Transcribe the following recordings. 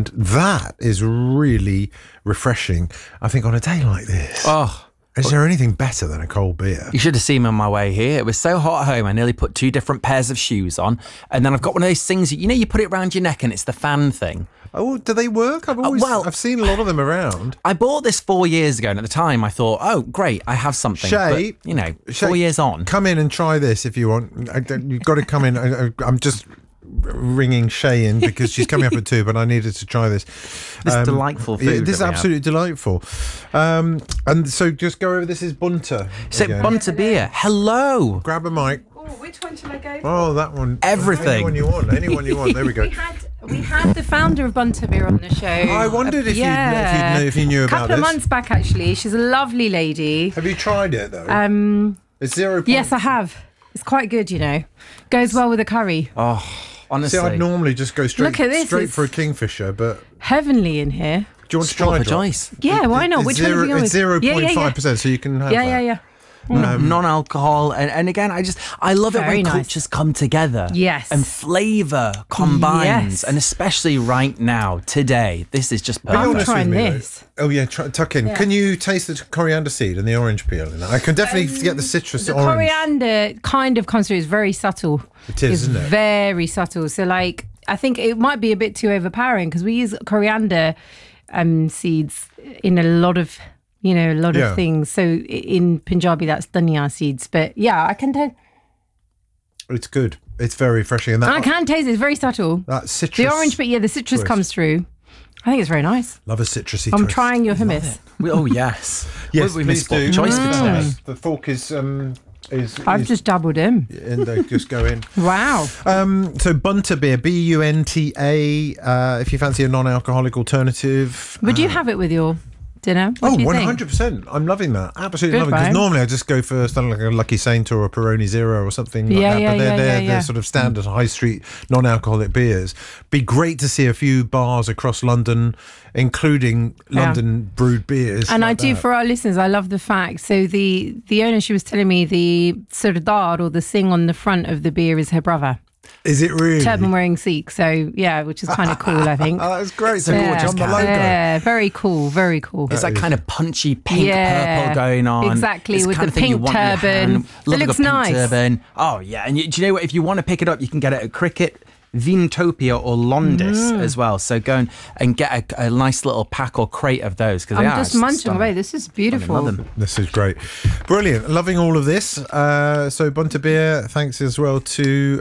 And that is really refreshing, I think, on a day like this. Oh. Is there anything better than a cold beer? You should have seen me on my way here. It was so hot at home, I nearly put 2 different pairs of shoes on. And then I've got one of those things, you put it around your neck and it's the fan thing. Oh, do they work? I've seen a lot of them around. I bought this 4 years ago, and at the time I thought, oh, great, I have something. Shay, but, Shay, 4 years on. Come in and try this if you want. You've got to come in. I'm just ringing Shay in because she's coming up at 2, but I needed to try this. This delightful food. This is absolutely delightful. And so just go over, this is Bunter. So Bunter beer. Hello. Grab a mic. Oh, which one shall I go for? Oh, that one. Everything. Anyone you want. There we go. We had the founder of Bunter Beer on the show. I wondered if you knew about this. A couple of months back, actually. She's a lovely lady. Have you tried it, though? It's 0. Yes, I have. It's quite good, Goes well with a curry. Oh, honestly. See, I'd normally just go straight this, for a Kingfisher, but... Heavenly in here. Do you want to try it? Choice. Yeah, why not? Which one have you gone with? It's 0.5%, so you can have that. Yeah. Non-alcohol, and again, I love it Very when nice. cultures come together. Yes. And flavour combines, Yes. and especially right now, today, this is just perfect. I'm trying this. Oh yeah, tuck in. Yeah. Can you taste the coriander seed and the orange peel in that? I can definitely get the citrus The orange. coriander kind of comes through. It's very subtle. It is, isn't it? Very subtle. So, I think it might be a bit too overpowering because we use coriander seeds in a lot of things. So in Punjabi, that's dhania seeds. But yeah, I can taste. It's good. It's very refreshing. And I can taste it. It's very subtle. That citrus. The orange, but the citrus twist. comes through. I think it's very nice. Love a citrusy I'm twist. trying your hummus. Oh, yes. Yes, we missed please do. choice for today. The fork is I've just dabbled in. and they just go in. Wow. So Bunter beer, Bunta. If you fancy a non-alcoholic alternative. Would you have it with your dinner? What do you think? 100%. I'm loving that. Absolutely Good, loving it. Because right? normally I just go for something like a Lucky Saint or a Peroni Zero or something like that. But they're sort of standard high street non-alcoholic beers. Be great to see a few bars across London, including London brewed beers. And like I do, that. for our listeners, I love the fact. So the owner, she was telling me the sardar or the thing on the front of the beer is her brother. Is it really? Turban wearing Sikh. So yeah, which is kind of cool, I think. Oh, that's great. It's a gorgeous on the can. logo. Yeah, very cool, very cool. It's that kind of punchy pink purple going on. Exactly, It's with kind the of thing you pink want in your turban. hand. It Love a looks pink nice. Turban. Oh, yeah. And do you know what? If you want to pick it up, you can get it at Cricket, Vintopia or Londis as well. So go and get a nice little pack or crate of those. I'm just munching away. This is beautiful. Love them. This is great. Brilliant. Loving all of this. So Bunter Beer, thanks as well to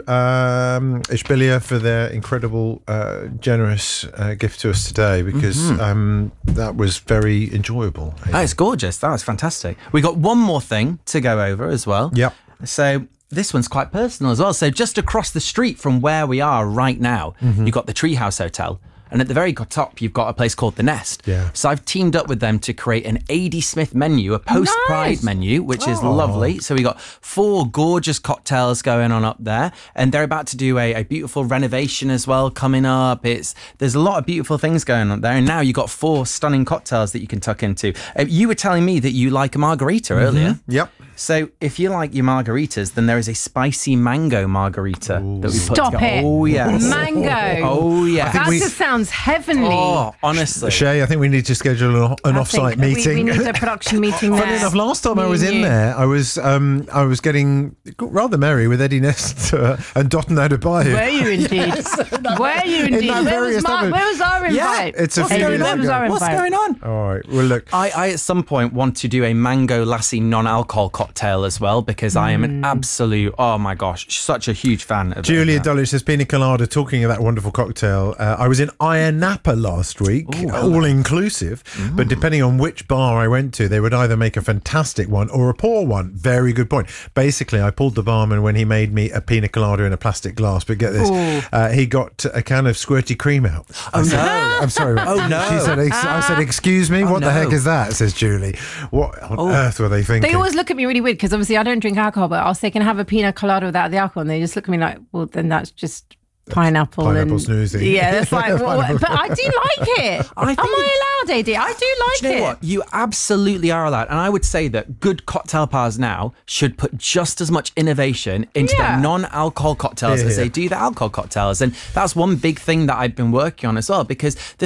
Ishbilia for their incredible, generous gift to us today because that was very enjoyable. Oh, it's gorgeous. That was fantastic. We got one more thing to go over as well. Yep. So this one's quite personal as well. So just across the street from where we are right now, you've got the Treehouse Hotel. And at the very top, you've got a place called The Nest. Yeah. So I've teamed up with them to create an A.D. Smith menu, a post-Pride Nice. menu, which is lovely. So we got 4 gorgeous cocktails going on up there. And they're about to do a beautiful renovation as well coming up. There's a lot of beautiful things going on there. And now you've got 4 stunning cocktails that you can tuck into. You were telling me that you like a margarita earlier. Yep. So if you like your margaritas, then there is a spicy mango margarita that we put Stop together. it. Oh, yes. Mango. Oh, yeah. That just sounds heavenly. Oh, honestly. Shay, I think we need to schedule an I off-site think meeting. We need a production meeting there. Funny enough, last time I Me was and in you. there, I was getting rather merry with Eddie Nestor and Dotun Adebayo. Were you indeed? Were you indeed? that very Where was our invite? It's a What's few going years on? ago. Where was our What's invite? going on? All right. Well, look. I at some point want to do a mango lassi non-alcohol cocktail as well because I am an absolute, oh my gosh, such a huge fan of Julia it. Dulwich says Pina Colada. Talking of that wonderful cocktail, I was in Ayia Napa last week, all inclusive. But depending on which bar I went to, they would either make a fantastic one or a poor one. Very good point. Basically, I pulled the barman when he made me a Pina Colada in a plastic glass. But get this, he got a can of squirty cream out. Oh no. I'm sorry. Oh, no. I said, excuse me, what the no. heck is that? Says Julie. What on earth were they thinking? They always look at me really weird because obviously I don't drink alcohol, but I'll say, can I have a pina colada without the alcohol? And they just look at me like, well, then that's just pineapple. Pineapple snoozy. Yeah, that's like, but I do like it. Am I allowed, AD? I do like Do you know it. what? You absolutely are allowed. And I would say that good cocktail bars now should put just as much innovation into their non-alcohol cocktails as they do the alcohol cocktails. And that's one big thing that I've been working on as well, because the